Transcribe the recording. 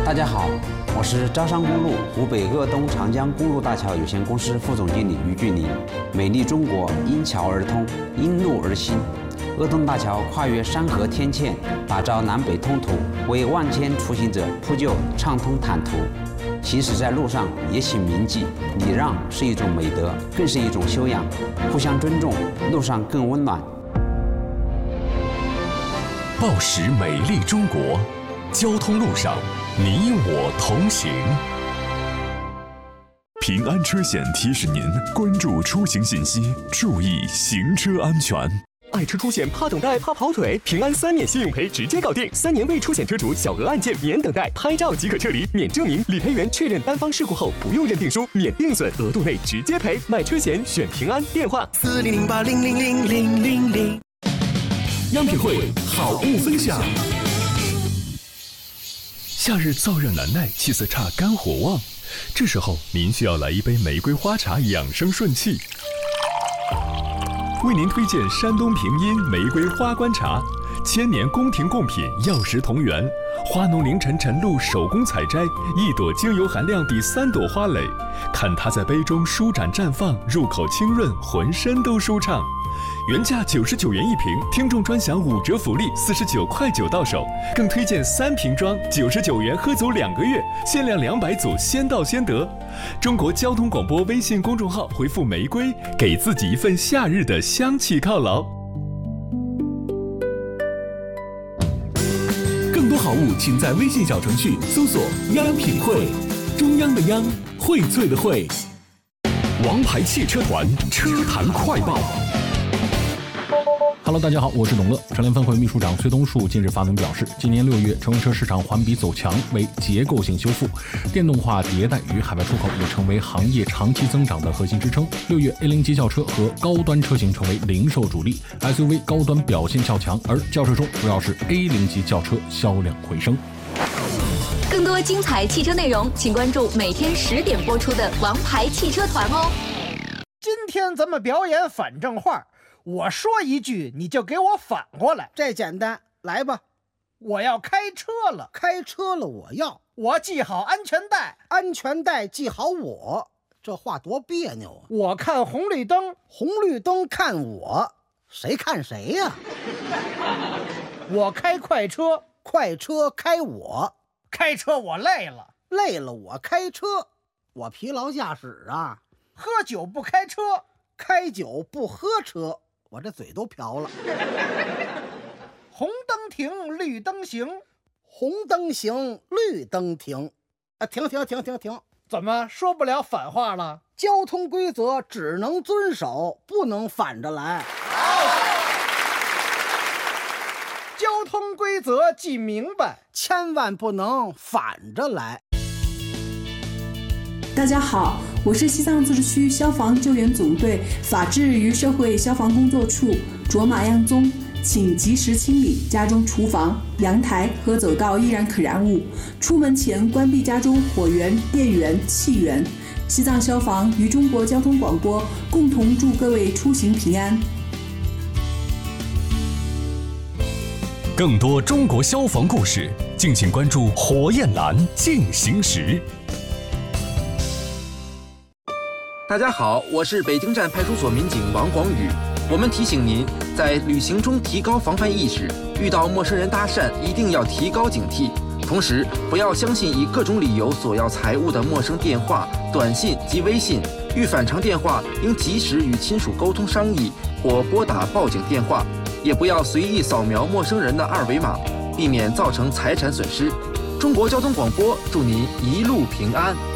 大家好，我是招商公路湖北鄂东长江公路大桥有限公司副总经理于俊林。美丽中国因桥而通，因路而兴。鄂东大桥跨越山河天堑，打造南北通途，为万千出行者铺就畅通坦途。行驶在路上也请铭记，礼让是一种美德，更是一种修养。互相尊重，路上更温暖。 报时美丽中国，交通路上你我同行。 平安车险提示您关注出行信息，注意行车安全。 爱车出险怕等待怕跑腿，平安3年信用赔直接搞定，3年未出险车主小额案件免等待，拍照即可撤离，免证明，理赔员确认单方事故后不用认定书，免定损，额度内直接赔。买车险选平安，电话4008000000。 央品汇好物分享。夏日燥热难耐，气色差，肝火旺，这时候您需要来一杯玫瑰花茶，养生顺气。为您推荐山东平阴玫瑰花冠茶，1000年宫廷贡品，药食同源，花农凌晨晨露手工采摘，一朵精油含量比3朵花蕾，看它在杯中舒展绽放，入口清润，浑身都舒畅。原价99元一瓶，听众专享5折福利，49块9到手，更推荐3瓶装，99元喝足2个月，限量200组，先到先得。中国交通广播微信公众号回复玫瑰，给自己一份夏日的香气犒劳。 更多好物，请在微信小程序搜索央品汇，中央的央，荟萃的荟。 王牌汽车团车坛快报。 Hello， 大家好，我是董乐。乘联分会秘书长崔东树近日发文表示，今年6月，乘用车市场环比走强为结构性修复，电动化迭代与海外出口也成为行业长期增长的核心支撑。6月 A0 级轿车和高端车型成为零售主力 ，SUV 高端表现较强，而轿车中主要是 A0 级轿车销量回升。 更多精彩汽车内容，请关注每天10点播出的《王牌汽车团》哦。 今天咱们表演反正话。我说一句，你就给我反过来。 这简单，来吧。 我要开车了， 开车了， 我系好安全带， 安全带系好我。这话多别扭啊！ 我看红绿灯， 红绿灯看我，谁看谁呀？ 我开快车， 快车开我， 开车我累了， 累了我开车，我疲劳驾驶啊。 喝酒不开车， 开酒不喝车。我这嘴都瓢了。 红灯停，绿灯行， 红灯行，绿灯停。停！ 怎么说不了反话了？ 交通规则只能遵守，不能反着来。 交通规则记明白， 千万不能反着来。 大家好，我是西藏自治区消防救援总队法制与社会消防工作处卓玛样宗，请及时清理家中厨房、阳台和走道易燃可燃物，出门前关闭家中火源、电源、气源。西藏消防与中国交通广播共同祝各位出行平安。 更多中国消防故事，敬请关注火焰蓝进行时。 大家好，我是北京站派出所民警王广宇。我们提醒您，在旅行中提高防范意识，遇到陌生人搭讪一定要提高警惕。同时，不要相信以各种理由索要财物的陌生电话、短信及微信。遇反常电话，应及时与亲属沟通商议，或拨打报警电话。也不要随意扫描陌生人的2维码，避免造成财产损失。中国交通广播祝您一路平安。